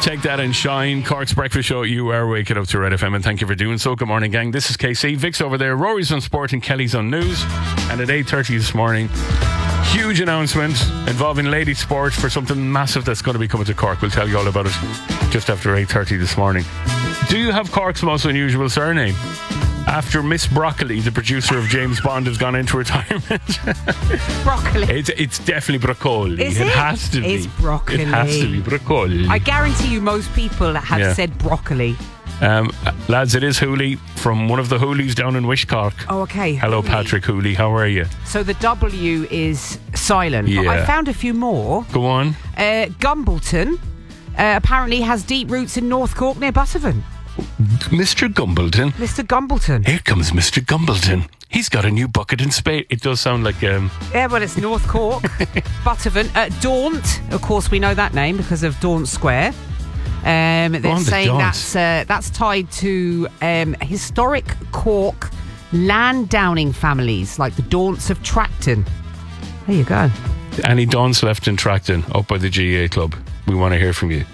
Take that and shine. Cork's breakfast show. You are waking up to Red FM, and thank you for doing so. Good morning, gang. This is KC. Vic's over there. Rory's on sport and Kelly's on news. And at 8:30 this morning, huge announcement involving ladies sport for something massive that's going to be coming to Cork. We'll tell you all about it just after 8:30 this morning. Do you have Cork's most unusual surname? After Miss Broccoli, the producer of James Bond, has gone into retirement. Broccoli. It's definitely broccoli. Is it? It has to be. It's broccoli. It has to be broccoli. I guarantee you most people have said broccoli. Lads, it is Hooley from one of the Hoolies down in Wishcork. Oh, okay. Hello, Hooley. Patrick Hooley. How are you? So the W is silent. Yeah. But I found a few more. Go on. Gumbleton apparently has deep roots in North Cork near Buttervan. Mr. Gumbleton. Mr. Gumbleton. Here comes Mr. Gumbleton. He's got a new bucket and spade. It does sound like... Yeah, well, it's North Cork. Buttervan. Daunt. Of course, we know that name because of Daunt Square. They're saying that's tied to historic Cork land downing families like the Daunts of Tracton. There you go. Any Daunts left in Tracton up by the GA club? We want to hear from you.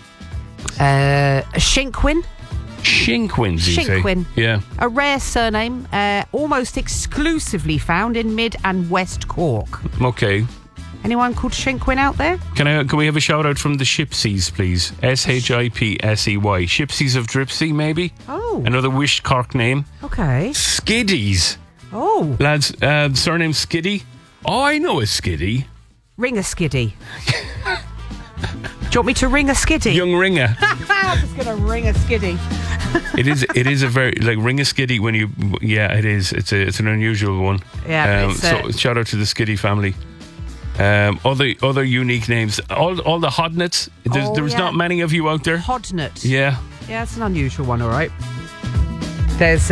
Shinkwin. Shinkwins, you say? Shinkwin. Yeah. A rare surname, almost exclusively found in Mid and West Cork. Okay. Anyone called Shinkwin out there? Can we have a shout out from the Shipsies, please? Shipsey. Shipsies of Dripsey, maybe? Oh. Another Wish Cork name. Okay. Skiddies. Oh. Lads, surname Skiddy. Oh, I know a Skiddy. Ring a skiddy. Do you want me to ring a skiddy? Young Ringer. I'm just going to ring a skiddy. It is a very, like, ring a skiddy when you, yeah, it is. It's an unusual one. Yeah. So shout out to the Skiddy family. Other unique names. All the Hodnets. There's not many of you out there. Hodnet. Yeah. Yeah, it's an unusual one, all right. There's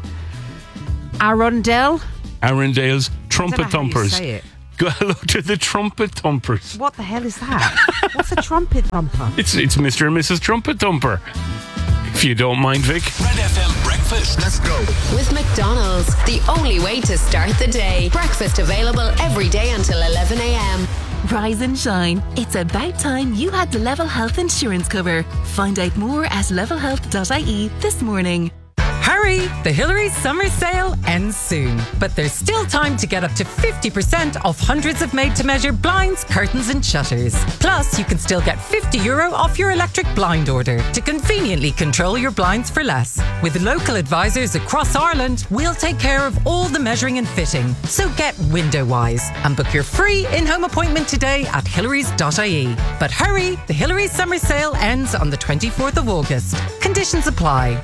Arundel. Arundale's Trumpet Thumpers. How you say it. Go hello to the Trumpet Thumpers. What the hell is that? What's a trumpet thumper? It's Mr. and Mrs. Trumpet Thumper. If you don't mind, Vic. Red FM breakfast. Let's go. With McDonald's, the only way to start the day. Breakfast available every day until 11 a.m. Rise and shine. It's about time you had the Level Health insurance cover. Find out more at levelhealth.ie this morning. Hurry! The Hillary's summer sale ends soon. But there's still time to get up to 50% off hundreds of made-to-measure blinds, curtains and shutters. Plus, you can still get €50 off your electric blind order to conveniently control your blinds for less. With local advisors across Ireland, we'll take care of all the measuring and fitting. So get window-wise and book your free in-home appointment today at hillarys.ie. But hurry! The Hillary's summer sale ends on the 24th of August. Conditions apply.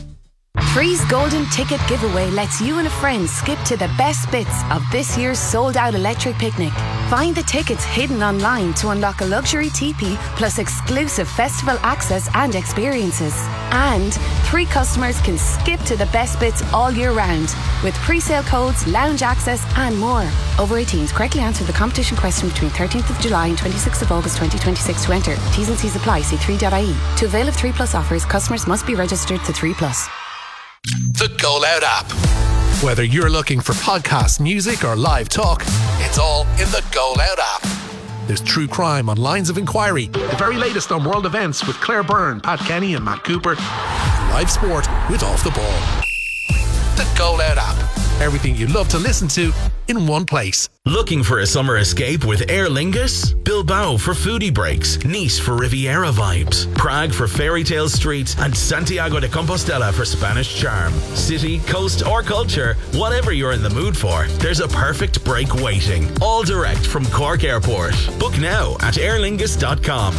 Free's Golden Ticket Giveaway lets you and a friend skip to the best bits of this year's sold-out electric picnic. Find the tickets hidden online to unlock a luxury teepee plus exclusive festival access and experiences. And 3 customers can skip to the best bits all year round with pre-sale codes, lounge access and more. Over 18s, correctly answer the competition question between 13th of July and 26th of August 2026 to enter. T's and C's apply. See 3.ie. To avail of 3 Plus offers, customers must be registered to 3 Plus. The Go Loud app. Whether you're looking for podcast, music or live talk, it's all in the Go Loud app. There's true crime on Lines of Inquiry, the very latest on world events with Claire Byrne, Pat Kenny and Matt Cooper, live sport with Off the Ball. The Go Loud app. Everything you love to listen to in one place. Looking for a summer escape with Aer Lingus? Bilbao for foodie breaks, Nice for Riviera vibes, Prague for fairy tale streets, and Santiago de Compostela for Spanish charm. City, coast or culture, whatever you're in the mood for, there's a perfect break waiting. All direct from Cork Airport. Book now at airlingus.com.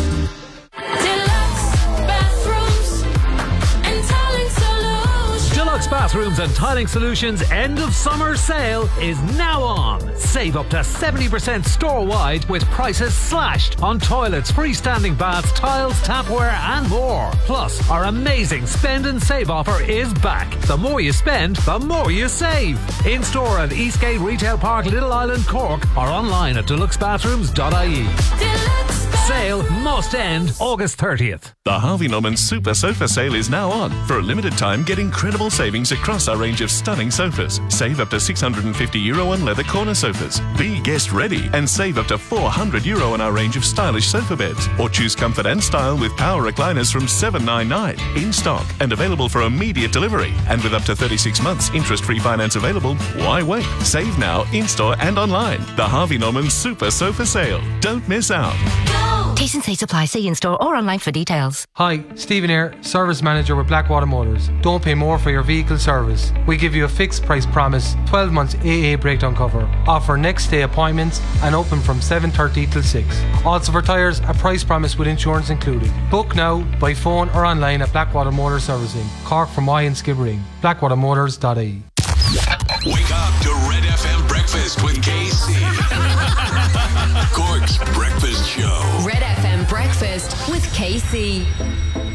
Deluxe Bathrooms and Tiling Solutions end of summer sale is now on. Save up to 70% store-wide with prices slashed on toilets, freestanding baths, tiles, tapware and more. Plus, our amazing spend and save offer is back. The more you spend, the more you save. In store at Eastgate Retail Park, Little Island, Cork, or online at deluxebathrooms.ie. Sale must must end August 30th. The Harvey Norman Super Sofa Sale is now on. For a limited time, get incredible savings across our range of stunning sofas. Save up to €650 on leather corner sofas. Be guest ready and save up to €400 on our range of stylish sofa beds. Or choose comfort and style with power recliners from $799. In stock and available for immediate delivery. And with up to 36 months interest-free finance available, why wait? Save now in-store and online. The Harvey Norman Super Sofa Sale. Don't miss out. T's and C's apply. See in-store or online for details. Hi, Stephen here, Service Manager with Blackwater Motors. Don't pay more for your vehicle service. We give you a fixed price promise, 12 months AA breakdown cover, offer next day appointments and open from 7:30 till 6. Also for tyres, a price promise with insurance included. Book now by phone or online at Blackwater Motor Servicing, Cork, Fermoy and Skibbereen. BlackwaterMotors.ie. Wake up to Red FM Breakfast with KC. Cork's Breakfast Show. Red FM Breakfast with KC.